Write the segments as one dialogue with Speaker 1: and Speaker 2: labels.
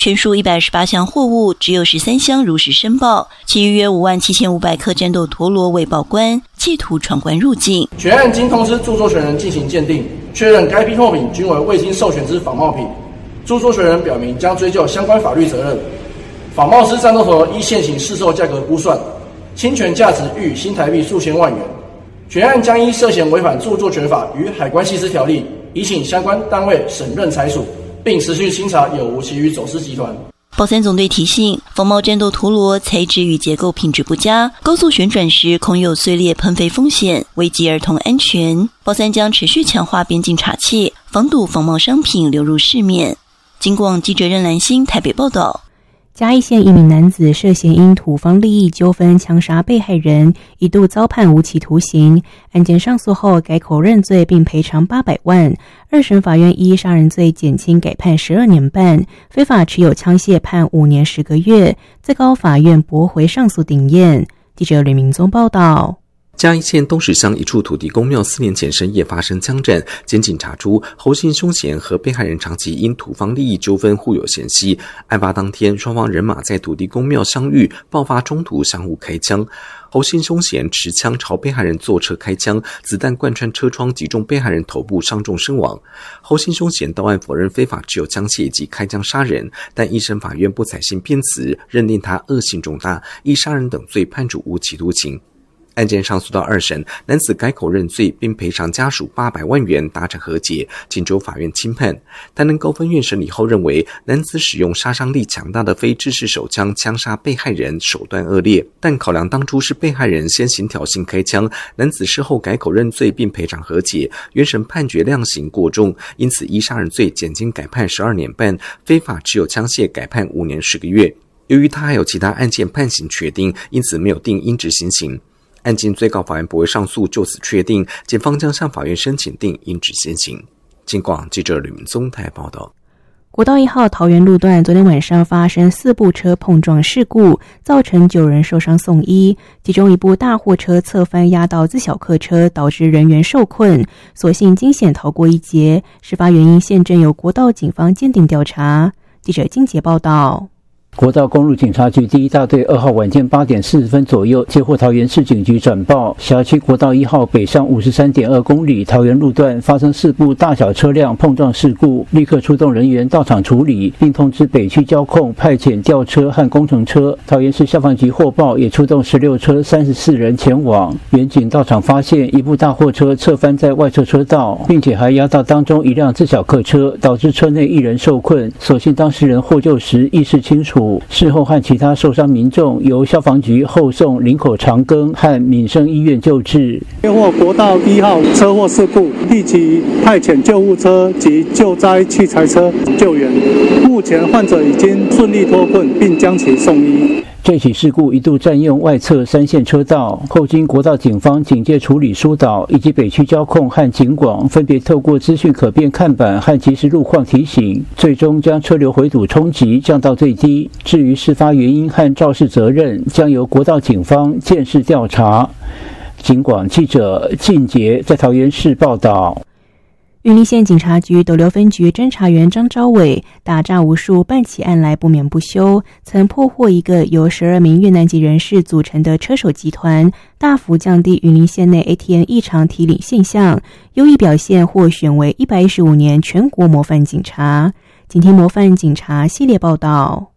Speaker 1: 全数128项货物，只有13项如实申报，其余约57500克战斗陀螺未报关，企图闯关入境。
Speaker 2: 全案经通知著作权人进行鉴定，确认该批货品均为未经授权之仿冒品。著作权人表明将追究相关法律责任。仿冒之战斗陀螺依现行市售价格估算，侵权价值逾新台币数千万元。全案将依涉嫌违反著作权法与海关系之条例，已请相关单位审认裁处，并持续清查有无其余走私集团。
Speaker 1: 保三总队提醒，仿冒战斗陀螺材质与结构品质不佳，高速旋转时恐有碎裂喷飞风险，危及儿童安全。保三将持续强化边境查缉，防堵仿冒商品流入市面。经广记者任兰心台北报道。
Speaker 3: 嘉义县一名男子涉嫌因土方利益纠纷枪杀被害人，一度遭判无期徒刑。案件上诉后改口认罪并赔偿800万。二审法院依杀人罪减轻改判12年半，非法持有枪械判5年10个月。最高法院驳回上诉顶验。记者吕明宗报道。
Speaker 4: 嘉义县东石乡一处土地公庙4年前深夜发生枪战，检警查出侯姓凶嫌和被害人长期因土方利益纠纷互有嫌隙。案发当天，双方人马在土地公庙相遇，爆发冲突，相互开枪。侯姓凶嫌持枪朝被害人坐车开枪，子弹贯穿车窗，击中被害人头部，伤重身亡。侯姓凶嫌到案否认非法持有枪械以及开枪杀人，但一审法院不采信辩词，认定他恶性重大，依杀人等罪判处无期徒刑。案件上诉到二审，男子改口认罪，并赔偿家属800万元，达成和解，请州法院轻判。台南高分院审理后认为，男子使用杀伤力强大的非制式手枪枪杀被害人，手段恶劣，但考量当初是被害人先行挑衅开枪，男子事后改口认罪并赔偿和解，原审判决量刑过重，因此依杀人罪减轻改判12年半，非法持有枪械改判5年10个月。由于他还有其他案件判刑确定，因此没有定应执行刑。案件最高法院驳回上诉，就此确定，检方将向法院申请定应执行刑。经广记者吕明宗台报道。
Speaker 3: 国道1号桃园路段昨天晚上发生4部车碰撞事故，造成9人受伤送医，其中一部大货车侧翻压到自小客车，导致人员受困，所幸惊险逃过一劫。事发原因现正由国道警方鉴定调查。记者金杰报道。
Speaker 5: 国道公路警察局第一大队2号晚间8点40分左右接获桃园市警局转报，辖区国道1号北上53.2公里桃园路段发生4部大小车辆碰撞事故，立刻出动人员到场处理，并通知北区交控派遣吊车和工程车。桃园市消防局获报，也出动16车34人前往。员警到场发现一部大货车侧翻在外侧车道，并且还压到当中一辆自小客车，导致车内1人受困，所幸当事人获救时意识清楚。事后和其他受伤民众由消防局后送林口长庚和民生医院救治。
Speaker 6: 接获国道1号车祸事故，立即派遣救护车及救灾器材车救援。目前患者已经顺利脱困，并将其送医。
Speaker 5: 这起事故一度占用外侧3线车道，后经国道警方警戒处理疏导，以及北区交控和警广分别透过资讯可变看板和即时路况提醒，最终将车流回堵冲击降到最低。至于事发原因和肇事责任，将由国道警方监视调查。警广记者靳杰在桃园市报道。
Speaker 3: 云林县警察局斗六分局侦查员张昭伟打诈无数，办起案来不眠不休，曾破获一个由12名越南籍人士组成的车手集团，大幅降低云林县内 ATM 异常提领现象，优异表现获选为115年全国模范警察。今天模范警察系列报道。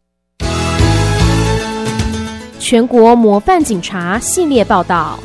Speaker 7: 全国模范警察系列报道。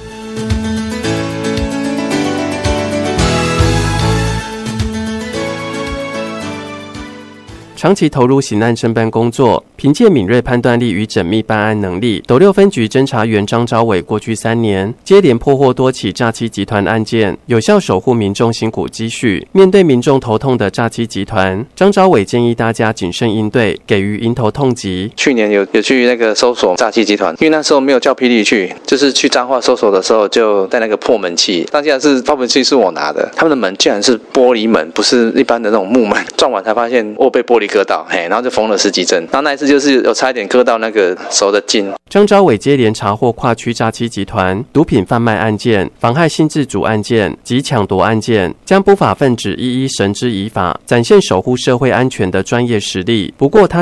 Speaker 8: 长期投入刑案侦办工作，凭借敏锐判断力与缜密办案能力，斗六分局侦查员张昭伟过去3年接连破获多起诈欺集团案件，有效守护民众辛苦积蓄。面对民众头痛的诈欺集团，张昭伟建议大家谨慎应对，给予迎头痛击。
Speaker 9: 去年有去那个搜索诈欺集团，因为那时候没有叫霹雳去，就是去彰化搜索的时候就带那个破门器，当然是破门器是我拿的，他们的门竟然是玻璃门，不是一般的那种木门，撞完才发现我被玻璃割到，然后就缝了10几针，然后那一次就是有差一点割到那个手的筋。
Speaker 8: 张昭伟接连查获跨区诈欺集团、毒品贩卖案件、妨害性自主案件及抢夺案件，将不法分子一一绳之以法，展现守护社会安全的专业实力。不过他